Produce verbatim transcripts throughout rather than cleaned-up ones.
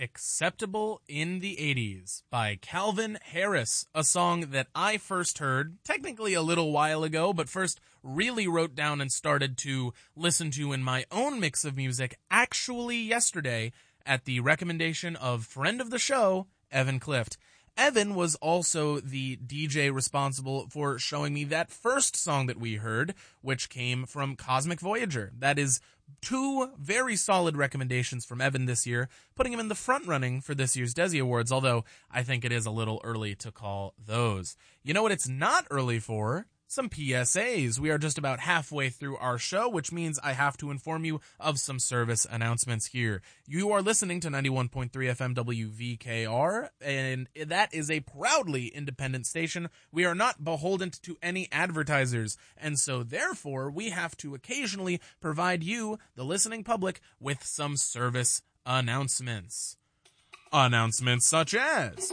Acceptable in the eighties by Calvin Harris, a song that I first heard, technically a little while ago, but first really wrote down and started to listen to in my own mix of music actually yesterday at the recommendation of friend of the show, Evan Clift. Evan was also the D J responsible for showing me that first song that we heard, which came from Cosmic Voyager. That is two very solid recommendations from Evan this year, putting him in the front running for this year's Desi Awards, although I think it is a little early to call those. You know what it's not early for? Some P S As. We are just about halfway through our show, which means I have to inform you of some service announcements here. You are listening to ninety-one point three F M W V K R, and that is a proudly independent station. We are not beholden to any advertisers, and so therefore we have to occasionally provide you, the listening public, with some service announcements. Announcements such as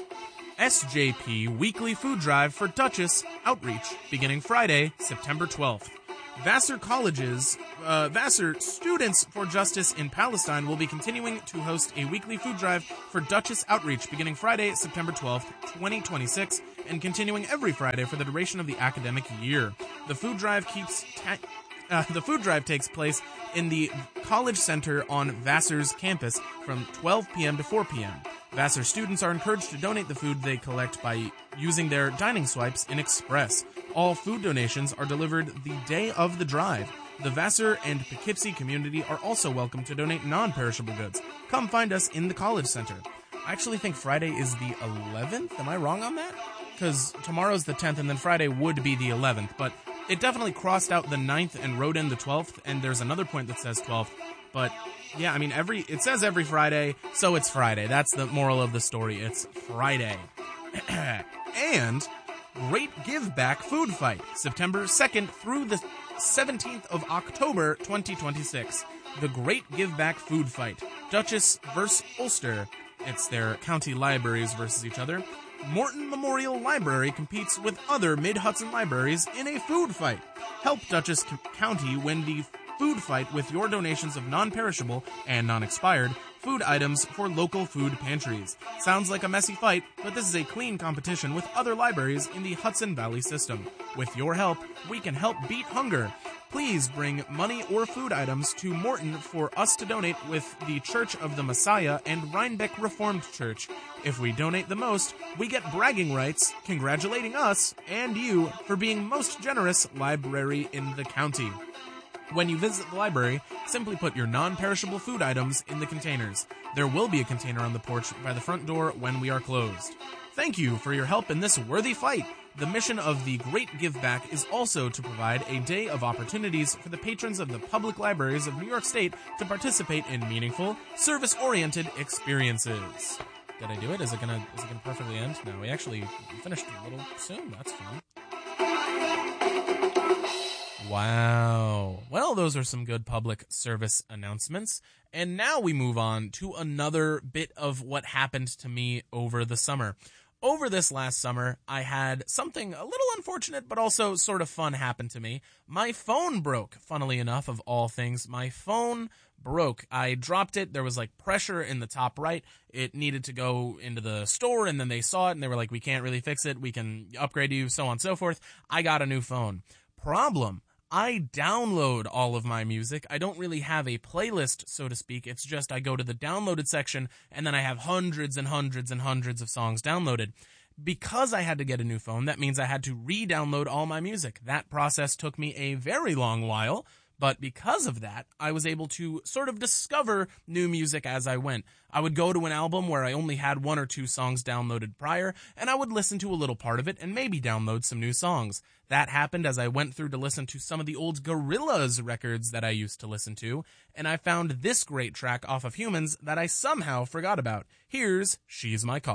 S J P Weekly Food Drive for Duchess Outreach, beginning Friday, September twelfth. Vassar College's, uh, Vassar Students for Justice in Palestine will be continuing to host a weekly food drive for Duchess Outreach, beginning Friday, September twelfth, twenty twenty-six, and continuing every Friday for the duration of the academic year. The food drive keeps ta- uh, the food drive takes place in the College Center on Vassar's campus from twelve p.m. to four p.m. Vassar students are encouraged to donate the food they collect by using their dining swipes in Express. All food donations are delivered the day of the drive. The Vassar and Poughkeepsie community are also welcome to donate non-perishable goods. Come find us in the College Center. I actually think Friday is the eleventh. Am I wrong on that? Because tomorrow's the tenth and then Friday would be the eleventh. But it definitely crossed out the ninth and wrote in the twelfth, and there's another point that says twelfth. But yeah, I mean, every it says every Friday, so it's Friday. That's the moral of the story. It's Friday. And Great Give Back Food Fight, September second through the seventeenth of October, twenty twenty-six. The Great Give Back Food Fight. Duchess versus Ulster. It's their county libraries versus each other. Morton Memorial Library competes with other Mid-Hudson libraries in a food fight. Help Dutchess C- County win the food fight with your donations of non-perishable and non-expired food items for local food pantries. Sounds like a messy fight, but this is a clean competition with other libraries in the Hudson Valley system. With your help, we can help beat hunger. Please bring money or food items to Morton for us to donate with the Church of the Messiah and Rhinebeck Reformed Church. If we donate the most, we get bragging rights, congratulating us and you for being most generous library in the county. When you visit the library, simply put your non-perishable food items in the containers. There will be a container on the porch by the front door when we are closed. Thank you for your help in this worthy fight. The mission of the Great Give Back is also to provide a day of opportunities for the patrons of the public libraries of New York State to participate in meaningful, service-oriented experiences. Did I do it? Is it gonna is it gonna perfectly end? No, we actually finished a little soon. That's fun. Wow. Well, those are some good public service announcements. And now we move on to another bit of what happened to me over the summer. Over this last summer, I had something a little unfortunate, but also sort of fun happen to me. My phone broke, funnily enough, of all things. My phone broke. I dropped it. There was like pressure in the top right. It needed to go into the store, and then they saw it, and they were like, we can't really fix it. We can upgrade you, so on and so forth. I got a new phone. Problem. I download all of my music. I don't really have a playlist, so to speak. It's just I go to the downloaded section, and then I have hundreds and hundreds and hundreds of songs downloaded. Because I had to get a new phone, that means I had to re-download all my music. That process took me a very long while, but because of that, I was able to sort of discover new music as I went. I would go to an album where I only had one or two songs downloaded prior, and I would listen to a little part of it and maybe download some new songs. That happened as I went through to listen to some of the old Gorillaz records that I used to listen to, and I found this great track off of Humans that I somehow forgot about. Here's She's My Call.